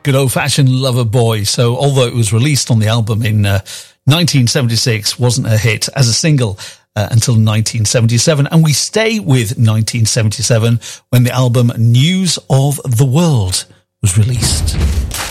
Good old-fashioned Lover Boy. So although it was released on the album in 1976, wasn't a hit as a single until 1977. And we stay with 1977 when the album News of the World was released.